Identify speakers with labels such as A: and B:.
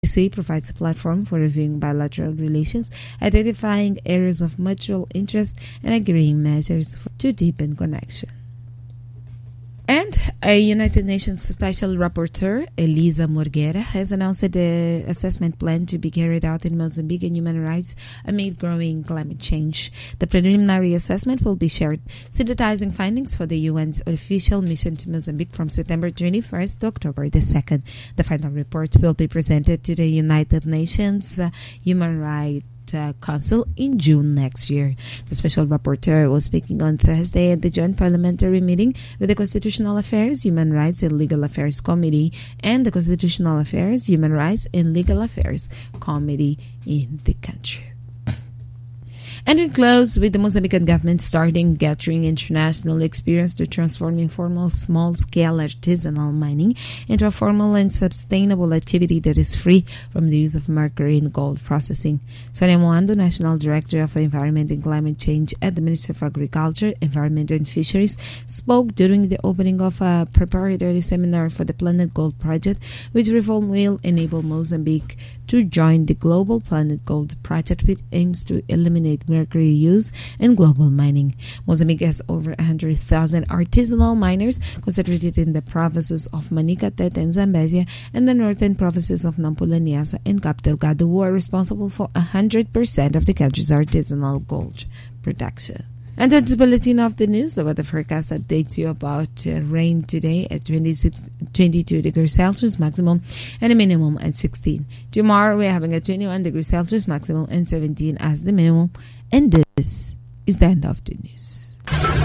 A: GCC provides a platform for reviewing bilateral relations, identifying areas of mutual interest, and agreeing measures to deepen connection. And a United Nations Special Rapporteur, Elisa Morguera, has announced the assessment plan to be carried out in Mozambique and human rights amid growing climate change. The preliminary assessment will be shared, synthesizing findings for the UN's official mission to Mozambique from September 21st to October 2nd. The final report will be presented to the United Nations Human Rights Council in June next year. The Special Rapporteur was speaking on Thursday at the Joint Parliamentary Meeting with the Constitutional Affairs, Human Rights and Legal Affairs Committee and the Constitutional Affairs, Human Rights and Legal Affairs Committee in the country. And we close with the Mozambican government starting gathering international experience to transform informal small-scale artisanal mining into a formal and sustainable activity that is free from the use of mercury in gold processing. Sonia Moando, National Director of Environment and Climate Change at the Ministry of Agriculture, Environment and Fisheries, spoke during the opening of a preparatory seminar for the Planet Gold Project, which reform will enable Mozambique to join the Global Planet Gold Project, which aims to eliminate mercury use in global mining. Mozambique has over 100,000 artisanal miners concentrated in the provinces of Manica, Tete, and Zambezia, and the northern provinces of Nampula, Niassa, and Cabo Delgado, who are responsible for 100% of the country's artisanal gold production. And that's the bulletin of the news. The weather forecast updates you about rain today at 22 degrees Celsius maximum and a minimum at 16. Tomorrow we're having a 21 degrees Celsius maximum and 17 as the minimum. And this is the end of the news.